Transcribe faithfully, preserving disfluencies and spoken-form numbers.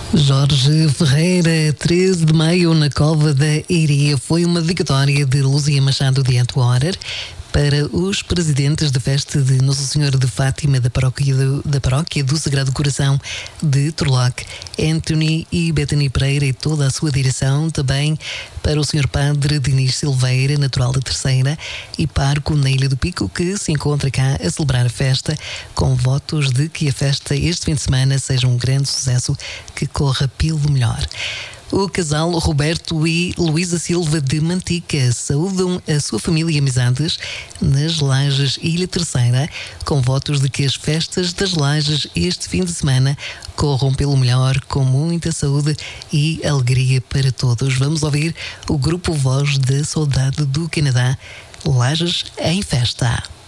Jorge Ferreira, treze de maio, na Cova da Iria. Foi uma dedicatória de Luzia Machado de Antuorer para os presidentes da festa de Nossa Senhora de Fátima da Paróquia do, da Paróquia do Sagrado Coração de Turlock, Anthony e Bethany Pereira e toda a sua direção. Também para o senhor Padre Dinis Silveira, natural da Terceira, e parco na Ilha do Pico, que se encontra cá a celebrar a festa, com votos de que a festa este fim de semana seja um grande sucesso, que corra pelo melhor. O casal Roberto e Luísa Silva de Mantica saúdam a sua família e amizades nas Lajes Ilha Terceira, com votos de que as festas das Lajes este fim de semana corram pelo melhor, com muita saúde e alegria para todos. Vamos ouvir o grupo Voz da Saudade do Canadá, Lajes em Festa.